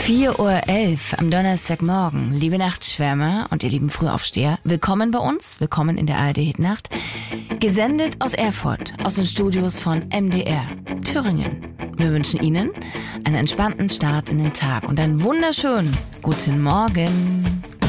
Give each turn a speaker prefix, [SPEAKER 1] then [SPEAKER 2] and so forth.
[SPEAKER 1] 4:11 Uhr am Donnerstagmorgen. Liebe Nachtschwärmer und ihr lieben Frühaufsteher, willkommen bei uns, willkommen in der ARD-Hitnacht. Gesendet aus Erfurt, aus den Studios von MDR Thüringen. Wir wünschen Ihnen einen entspannten Start in den Tag und einen wunderschönen guten Morgen.